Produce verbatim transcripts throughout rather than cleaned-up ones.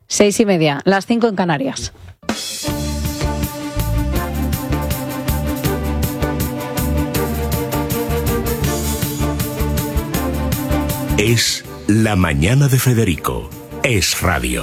Seis y media, las cinco en Canarias. Es La Mañana de Federico. Es Radio.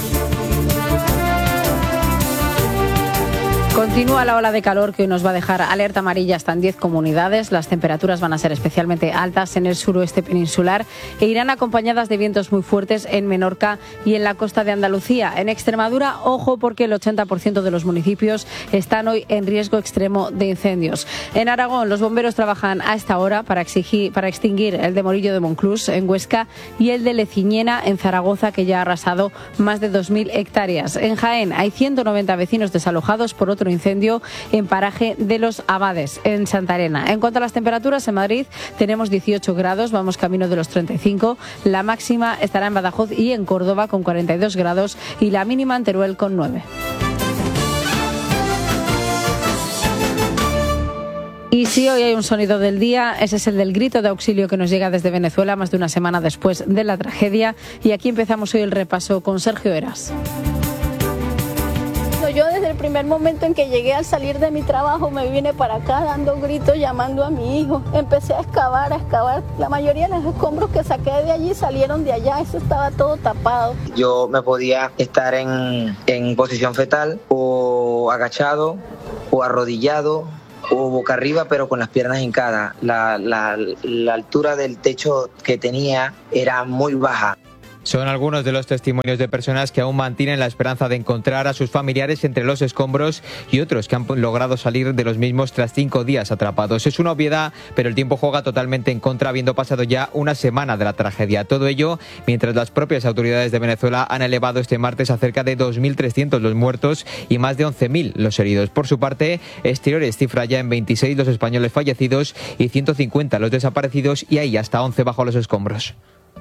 Continúa la ola de calor que hoy nos va a dejar alerta amarilla hasta en diez comunidades. Las temperaturas van a ser especialmente altas en el suroeste peninsular e irán acompañadas de vientos muy fuertes en Menorca y en la costa de Andalucía. En Extremadura, ojo, porque el ochenta por ciento de los municipios están hoy en riesgo extremo de incendios. En Aragón, los bomberos trabajan a esta hora para, exigir, para extinguir el de Morillo de Monclús, en Huesca, y el de Leciñena, en Zaragoza, que ya ha arrasado más de dos mil hectáreas. En Jaén hay ciento noventa vecinos desalojados por otro incendio en paraje de Los Abades, en Santa Elena. En cuanto a las temperaturas, en Madrid tenemos dieciocho grados, vamos camino de los treinta y cinco. La máxima estará en Badajoz y en Córdoba con cuarenta y dos grados y la mínima en Teruel con nueve. Y si hoy hay un sonido del día, ese es el del grito de auxilio que nos llega desde Venezuela más de una semana después de la tragedia. Y aquí empezamos hoy el repaso con Sergio Heras. Yo desde el primer momento en que llegué, al salir de mi trabajo, me vine para acá dando gritos, llamando a mi hijo. Empecé a excavar, a excavar. La mayoría de los escombros que saqué de allí salieron de allá, eso estaba todo tapado. Yo me podía estar en, en posición fetal o agachado o arrodillado o boca arriba, pero con las piernas hincadas. La, la, la altura del techo que tenía era muy baja. Son algunos de los testimonios de personas que aún mantienen la esperanza de encontrar a sus familiares entre los escombros y otros que han logrado salir de los mismos tras cinco días atrapados. Es una obviedad, pero el tiempo juega totalmente en contra, habiendo pasado ya una semana de la tragedia. Todo ello mientras las propias autoridades de Venezuela han elevado este martes a cerca de dos mil trescientos los muertos y más de once mil los heridos. Por su parte, Exteriores cifra ya en veintiséis los españoles fallecidos y ciento cincuenta los desaparecidos, y hay hasta once bajo los escombros.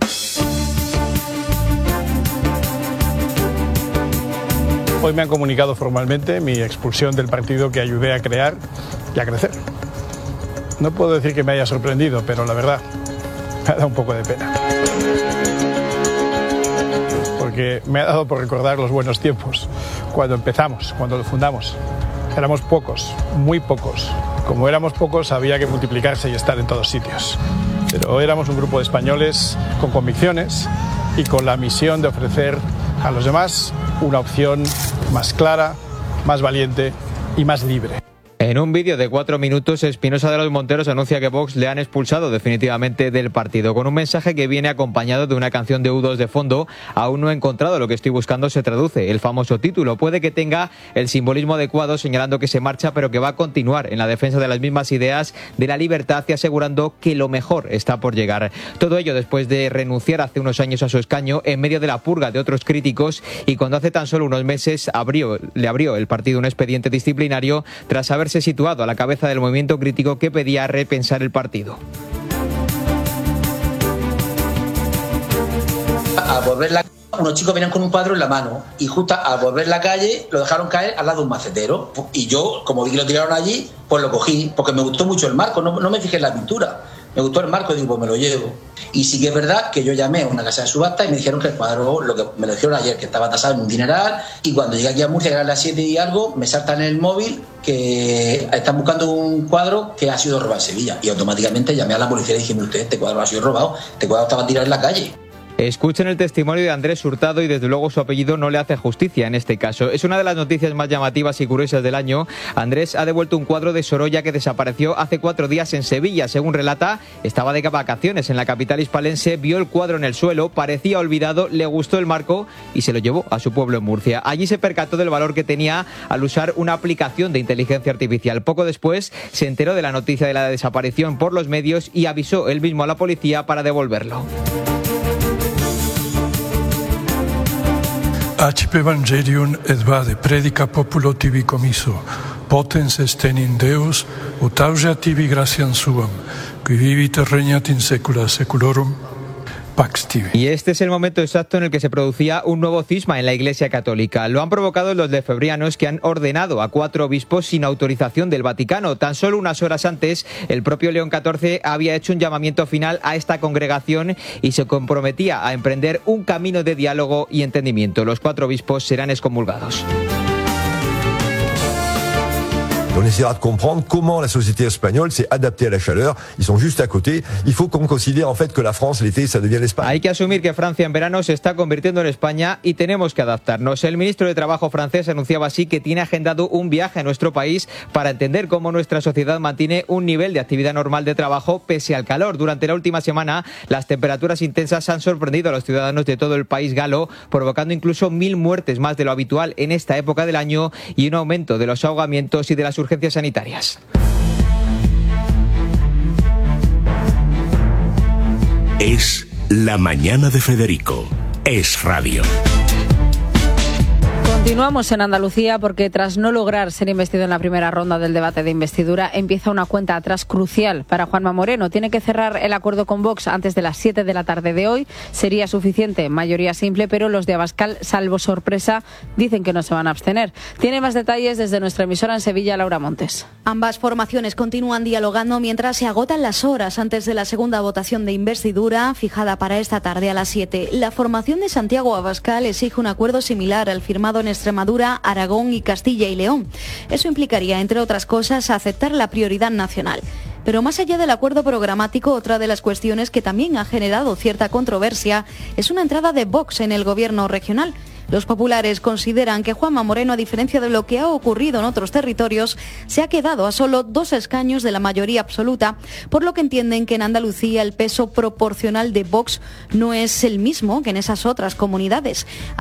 Hoy me han comunicado formalmente mi expulsión del partido que ayudé a crear y a crecer. No puedo decir que me haya sorprendido, pero la verdad, me ha dado un poco de pena. Porque me ha dado por recordar los buenos tiempos, cuando empezamos, cuando lo fundamos. Éramos pocos, muy pocos. Como éramos pocos, había que multiplicarse y estar en todos sitios. Pero éramos un grupo de españoles con convicciones y con la misión de ofrecer a los demás una opción más clara, más valiente y más libre. En un vídeo de cuatro minutos, Espinosa de los Monteros anuncia que Vox le han expulsado definitivamente del partido. Con un mensaje que viene acompañado de una canción de U dos de fondo. Aún no he encontrado lo que estoy buscando, se traduce el famoso título. Puede que tenga el simbolismo adecuado, señalando que se marcha, pero que va a continuar en la defensa de las mismas ideas de la libertad y asegurando que lo mejor está por llegar. Todo ello después de renunciar hace unos años a su escaño en medio de la purga de otros críticos, y cuando hace tan solo unos meses abrió, le abrió el partido un expediente disciplinario tras haberse situado a la cabeza del movimiento crítico que pedía repensar el partido. Al volver la unos chicos venían con un cuadro en la mano y justo al volver la calle lo dejaron caer al lado de un macetero, y yo, como vi que lo tiraron allí, pues lo cogí porque me gustó mucho el marco, no, no me fijé en la pintura, me gustó el marco y digo, pues me lo llevo. Y sí que es verdad que yo llamé a una casa de subasta y me dijeron que el cuadro, lo que me lo dijeron ayer, que estaba tasado en un dineral, y cuando llegué aquí a Murcia, que eran las siete y algo, me saltan en el móvil que están buscando un cuadro que ha sido robado en Sevilla, y automáticamente llamé a la policía y dije, mire usted, este cuadro ha sido robado, este cuadro estaba tirado en la calle. Escuchen el testimonio de Andrés Hurtado y desde luego su apellido no le hace justicia en este caso. Es una de las noticias más llamativas y curiosas del año. Andrés ha devuelto un cuadro de Sorolla que desapareció hace cuatro días en Sevilla. Según relata, estaba de vacaciones en la capital hispalense, vio el cuadro en el suelo, parecía olvidado, le gustó el marco y se lo llevó a su pueblo en Murcia. Allí se percató del valor que tenía al usar una aplicación de inteligencia artificial. Poco después se enteró de la noticia de la desaparición por los medios y avisó él mismo a la policía para devolverlo. Acip Evangelium et vade predica populo tibi commisso, potens est in Deus, ut aurea tibi gratiam suam, qui vivit et regnat in saecula saeculorum. Pax Tibi. Y este es el momento exacto en el que se producía un nuevo cisma en la Iglesia Católica. Lo han provocado los lefebrianos, que han ordenado a cuatro obispos sin autorización del Vaticano. Tan solo unas horas antes, el propio León catorce había hecho un llamamiento final a esta congregación y se comprometía a emprender un camino de diálogo y entendimiento. Los cuatro obispos serán excomulgados. On essaiera de comprendre comment la société espagnole s'est adaptée à la chaleur. Ils sont juste à côté. Il faut qu'on considère en fait que la France, l'été, ça devient l'Espagne. Hay que asumir que Francia en verano se está convirtiendo en España y tenemos que adaptarnos. El ministro de Trabajo francés anunciaba así que tiene agendado un viaje a nuestro país para entender cómo nuestra sociedad mantiene un nivel de actividad normal de trabajo pese al calor. Durante la última semana, las temperaturas intensas han sorprendido a los ciudadanos de todo el país galo, provocando incluso mil muertes más de lo habitual en esta época del año y un aumento de los ahogamientos y de las urgencias sanitarias. Es La Mañana de Federico. Es Radio. Continuamos en Andalucía porque tras no lograr ser investido en la primera ronda del debate de investidura, empieza una cuenta atrás crucial para Juanma Moreno. Tiene que cerrar el acuerdo con Vox antes de las siete de la tarde de hoy. Sería suficiente, mayoría simple, pero los de Abascal, salvo sorpresa, dicen que no se van a abstener. Tiene más detalles desde nuestra emisora en Sevilla, Laura Montes. Ambas formaciones continúan dialogando mientras se agotan las horas antes de la segunda votación de investidura, fijada para esta tarde a las siete. La formación de Santiago Abascal exige un acuerdo similar al firmado en Extremadura, Aragón y Castilla y León. Eso implicaría, entre otras cosas, aceptar la prioridad nacional. Pero más allá del acuerdo programático, otra de las cuestiones que también ha generado cierta controversia es una entrada de Vox en el gobierno regional. Los populares consideran que Juanma Moreno, a diferencia de lo que ha ocurrido en otros territorios, se ha quedado a solo dos escaños de la mayoría absoluta, por lo que entienden que en Andalucía el peso proporcional de Vox no es el mismo que en esas otras comunidades.